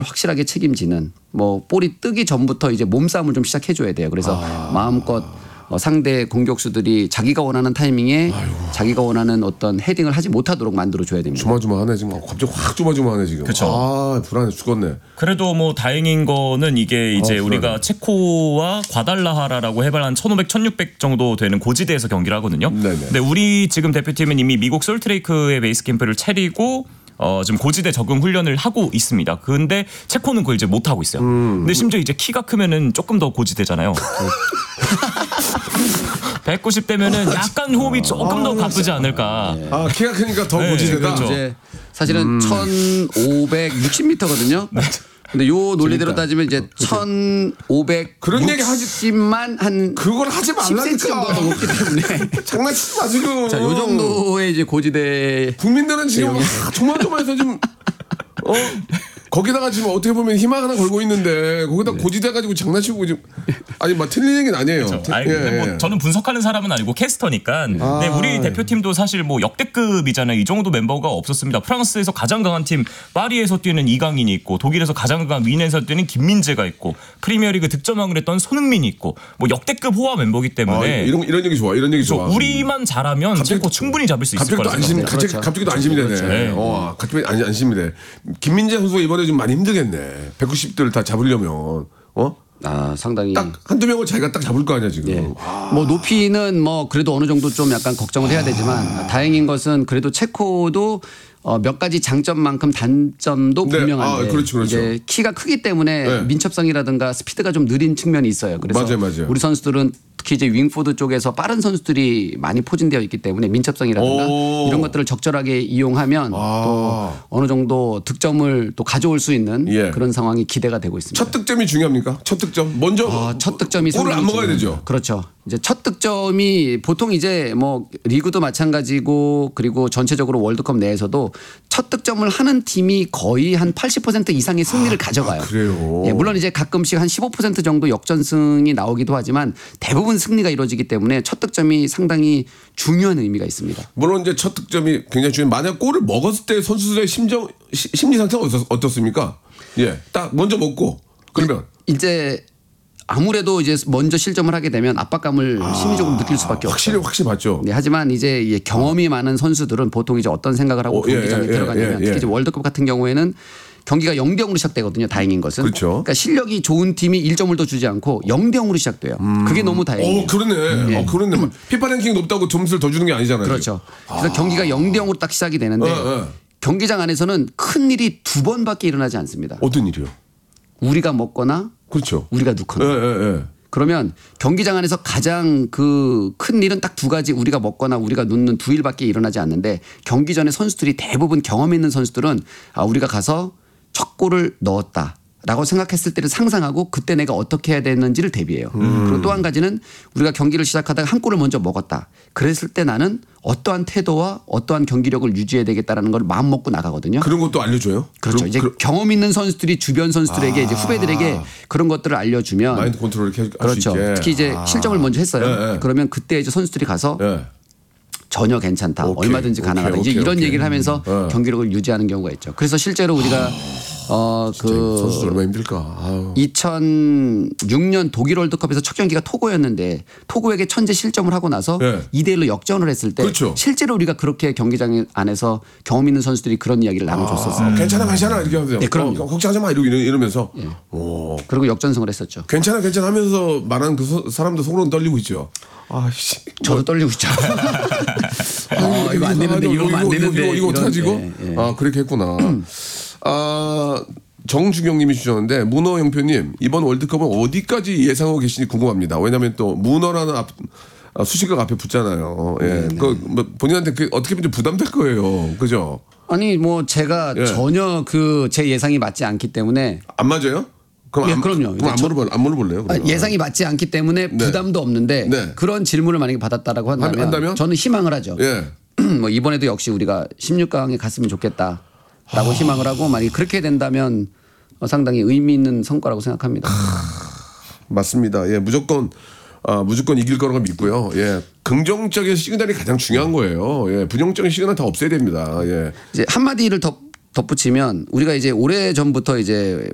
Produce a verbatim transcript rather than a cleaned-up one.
확실하게 책임지는 뭐 볼이 뜨기 전부터 이제 몸싸움을 좀 시작해줘야 돼요. 그래서 아. 마음껏 어, 상대 공격수들이 자기가 원하는 타이밍에 아이고. 자기가 원하는 어떤 헤딩을 하지 못하도록 만들어줘야 됩니다. 조마조마하네 지금. 갑자기 확 조마조마하네 지금. 그쵸. 아 불안해 죽겠네. 그래도 뭐 다행인 거는 이게 이제 아, 우리가 체코와 과달라하라라고 해발 한 천오백, 천육백 정도 되는 고지대에서 경기를 하거든요. 네네. 근데 우리 지금 대표팀은 이미 미국 솔트레이크의 베이스 캠프를 차리고 어, 지금 고지대 적응 훈련을 하고 있습니다. 근데 체코는 그걸 이제 못 하고 있어요. 음. 근데 심지어 이제 키가 크면은 조금 더 고지대잖아요. 백구십 대면은 약간 호흡이 조금 아, 더 가쁘지 않을까. 아 키가 크니까 더 네, 고지대다. 그렇죠. 이제 사실은 음. 천오백육십 미터거든요. 근데 요 논리대로 따지면 이제 천오백 그런 얘기 하지 십만 한 그걸 하지 말라니까. 십 센티미터 더 높기 때문에 장난치지 마 지금. 자, 요 정도의 이제 고지대 국민들은 지금 아, 조마조마해서 지금 어 거기다가 지금 어떻게 보면 희망 하나 걸고 있는데 거기다 네. 고지대 가지고 장난치고 지금 아니 막 틀린 얘기는 아니에요. 그렇죠. 아니, 근데 예, 뭐 예. 저는 분석하는 사람은 아니고 캐스터니까. 아, 근데 우리 대표팀도 사실 뭐 역대급이잖아요. 이 정도 멤버가 없었습니다. 프랑스에서 가장 강한 팀 파리에서 뛰는 이강인이 있고 독일에서 가장 강한 윈에서 뛰는 김민재가 있고 프리미어리그 득점왕을 했던 손흥민이 있고 뭐 역대급 호화 멤버기 때문에 아, 이런 이런 얘기 좋아. 이런 얘기 좋아. 우리만 잘하면 갑자기 체코 충분히 잡을 수 있을 갑자기 거라고 또 안심, 생각합니다. 갑자기 그렇죠. 갑자기도 안심이 되네. 그렇죠. 네. 어, 갑자기 안, 안심이 돼. 김민재 선수가 이번에 좀 많이 힘들겠네. 백구십 대를 다 잡으려면 어? 아 상당히 딱 한두 명을 자기가 딱 잡을 거 아니야 지금. 예. 뭐 높이는 뭐 그래도 어느 정도 좀 약간 걱정을 해야 되지만 아. 다행인 것은 그래도 체코도 어 몇 가지 장점만큼 단점도 네. 분명한데 아, 그렇죠, 그렇죠. 이제 키가 크기 때문에 네. 민첩성이라든가 스피드가 좀 느린 측면이 있어요. 그래서 맞아요, 맞아요. 우리 선수들은 특히 이제 윙포드 쪽에서 빠른 선수들이 많이 포진되어 있기 때문에 민첩성이라든가 오. 이런 것들을 적절하게 이용하면 아. 또 어느 정도 득점을 또 가져올 수 있는 예. 그런 상황이 기대가 되고 있습니다. 첫 득점이 중요합니까? 첫 득점 먼저 아, 첫 득점이 골을 안 먹어야 되죠. 그렇죠. 이제 첫 득점이 보통 이제 뭐 리그도 마찬가지고 그리고 전체적으로 월드컵 내에서도 첫 득점을 하는 팀이 거의 한 팔십 퍼센트 이상의 승리를 아, 가져가요. 아, 그래요. 예, 물론 이제 가끔씩 한 십오 퍼센트 정도 역전승이 나오기도 하지만 대부분 승리가 이루어지기 때문에 첫 득점이 상당히 중요한 의미가 있습니다. 물론 이제 첫 득점이 굉장히 중요해. 만약 골을 먹었을 때 선수들의 심정 시, 심리 상태가 어떻, 어떻습니까? 예, 딱 먼저 먹고 그러면 이제 아무래도 이제 먼저 실점을 하게 되면 압박감을 아, 심리 조금 느낄 수밖에 확실히 없어요. 확실히 맞죠. 네, 하지만 이제 경험이 많은 선수들은 보통 이제 어떤 생각을 하고 어, 예, 경기장에 예, 들어가냐면 예, 예. 특히 이제 월드컵 같은 경우에는 경기가 영 대 영으로 시작되거든요. 다행인 것은. 그렇죠. 그러니까 실력이 좋은 팀이 일 점을 더 주지 않고 영 대 영으로 시작돼요. 음. 그게 너무 다행이에요. 어, 그러네. 예. 어, 그러네. 피파 랭킹 높다고 점수를 더 주는 게 아니잖아요. 그렇죠. 그래서 아. 경기가 영 대 영으로 딱 시작이 되는데 어, 어. 경기장 안에서는 큰 일이 두 번밖에 일어나지 않습니다. 어떤 일이요? 우리가 먹거나 그렇죠. 우리가 넣거나. 예, 예, 예. 그러면 경기장 안에서 가장 그 큰 일은 딱 두 가지 우리가 먹거나 우리가 눕는 두 일밖에 일어나지 않는데 경기 전에 선수들이 대부분 경험 있는 선수들은 아 우리가 가서 첫 골을 넣었다. 라고 생각했을 때를 상상하고 그때 내가 어떻게 해야 되는지를 대비해요. 음. 그리고 또 한 가지는 우리가 경기를 시작하다가 한 골을 먼저 먹었다. 그랬을 때 나는 어떠한 태도와 어떠한 경기력을 유지해야 되겠다라는 걸 마음 먹고 나가거든요. 그런 것도 알려줘요? 그렇죠. 그럼, 이제 그럼, 경험 있는 선수들이 주변 선수들에게 아. 이제 후배들에게 그런 것들을 알려주면 마인드 컨트롤을 할수 그렇죠. 있게. 특히 이제 아. 실점을 먼저 했어요. 예, 예. 그러면 그때 이제 선수들이 가서 예. 전혀 괜찮다. 오케이, 얼마든지 가능하다. 오케이, 이제 오케이, 이런 오케이. 얘기를 하면서 예. 경기력을 유지하는 경우가 있죠. 그래서 실제로 우리가 어 진짜 선수들 그 얼마나 힘들까. 아유. 이천육 년 독일 월드컵에서 첫 경기가 토고였는데 토고에게 천재 실점을 하고 나서 예. 이 대 일로 역전을 했을 때 그렇죠. 실제로 우리가 그렇게 경기장 안에서 경험 있는 선수들이 그런 이야기를 나눠줬었어요. 아, 괜찮아, 괜찮아 이렇게 하세요. 네, 그럼요. 어, 걱정하지 마 이러고 이러면서. 오. 그리고 역전승을 했었죠. 괜찮아, 괜찮아 하면서 말하는 그 소- 사람도 속으로는 떨리고 있죠. 아씨. 저도 떨리고 있죠. 어, 이거 안 되는데 이거 안 되는데 이거, 이거 어떡하지 이거? 이런데, 예. 아 그렇게 했구나. 아 정주경님이 주셨는데 문어 영표님 이번 월드컵은 어디까지 예상하고 계시는지 궁금합니다. 왜냐하면 또 문어라는 앞, 아, 수식어가 앞에 붙잖아요. 예, 그 뭐, 본인한테 그 어떻게 보면 좀 부담될 거예요. 그죠? 아니 뭐 제가 예. 전혀 그 제 예상이 맞지 않기 때문에 안 맞아요? 그럼 예, 안, 그럼요. 그럼 안 저- 물어볼 안 물어볼래요? 아, 그러면? 예상이 맞지 않기 때문에 부담도 없는데 네. 그런 질문을 만약에 받았다라고 한다면, 한다면? 저는 희망을 하죠. 예. 뭐 이번에도 역시 우리가 십육 강에 갔으면 좋겠다라고 아. 희망을 하고 만약에 그렇게 된다면 어, 상당히 의미 있는 성과라고 생각합니다. 맞습니다. 예, 무조건 아, 무조건 이길 거라고 믿고요. 예, 긍정적인 시그널이 가장 중요한 거예요. 예, 부정적인 시그널 다 없애야 됩니다. 예. 이제 한마디를 덧, 덧붙이면 우리가 이제 오래 전부터 이제